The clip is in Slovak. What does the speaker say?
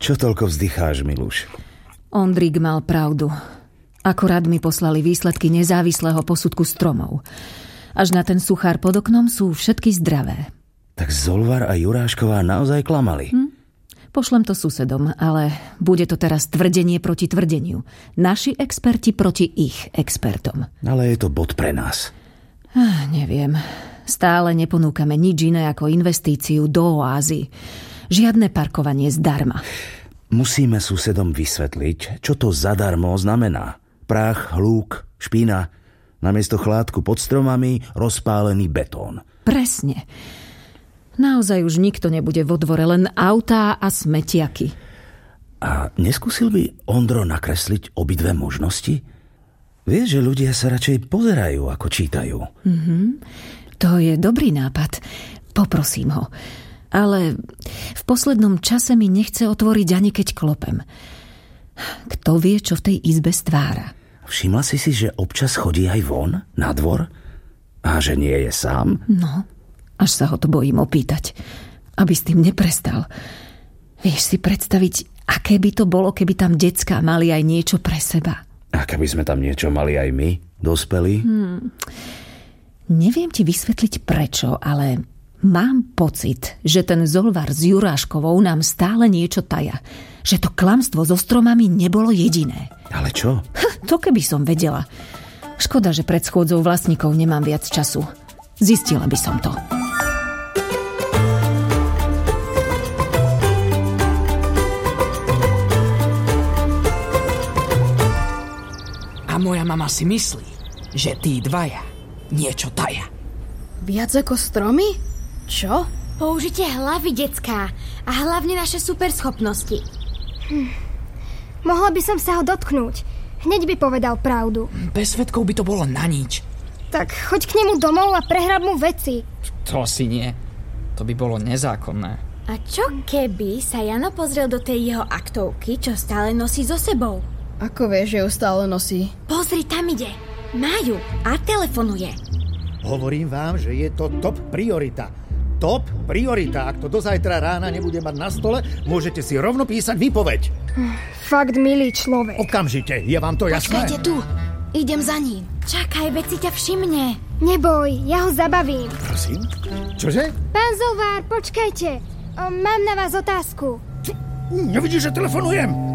Čo toľko vzdycháš, Miluš? Ondrík mal pravdu. Akorát mi poslali výsledky nezávislého posudku stromov. Až na ten suchár pod oknom sú všetky zdravé. Tak Zolvar a Jurášková naozaj klamali. Pošlem to susedom, ale bude to teraz tvrdenie proti tvrdeniu. Naši experti proti ich expertom. Ale je to bod pre nás. Neviem. Stále neponúkame nič iné ako investíciu do oázy. Žiadne parkovanie zdarma. Musíme susedom vysvetliť, čo to zadarmo znamená. Prach, hluk, špína. Namiesto chládku pod stromami rozpálený betón. Presne. Naozaj už nikto nebude vo dvore, len autá a smetiaky. A neskúsil by Ondro nakresliť obidve možnosti? Vieš, že ľudia sa radšej pozerajú, ako čítajú. To je dobrý nápad. Poprosím ho. Ale v poslednom čase mi nechce otvoriť ani keď klopem. Kto vie, čo v tej izbe stvára? Všimla si, že občas chodí aj von, na dvor? A že nie je sám? No, až sa ho to bojím opýtať. Aby s tým neprestal. Vieš si predstaviť, aké by to bolo, keby tam decká mali aj niečo pre seba? A keby sme tam niečo mali aj my, dospelí? Neviem ti vysvetliť prečo, ale mám pocit, že ten Zolvar s Juráškovou nám stále niečo taja. Že to klamstvo so stromami nebolo jediné. Ale čo? To keby som vedela. Škoda, že pred schôdzou vlastníkov nemám viac času. Zistila by som to. A moja mama si myslí, že tí dvaja niečo taja. Viac ako stromy? Čo? Použite hlavy, decká. A hlavne naše superschopnosti. Mohla by som sa ho dotknúť. Hneď by povedal pravdu. Bez svedkov by to bolo na nič. Tak choď k nemu domov a prehrab mu veci. To si nie. To by bolo nezákonné. A čo keby sa Jano pozrel do tej jeho aktovky, čo stále nosí so sebou? Ako vieš, že ju stále nosí? Pozri, tam ide. Má ju a telefonuje. Hovorím vám, že je to top priorita. Top priorita. Ak to do zajtra rána nebude mať na stole, môžete si rovno písať výpoveď. Fakt milý človek. Okamžite, je vám to jasné? Počkajte tu. Idem za ním. Čakaj, veď si ťa všimne. Neboj, ja ho zabavím. Prosím? Čože? Pán Zolvár, počkajte. Mám na vás otázku. Nevidíš, že telefonujem?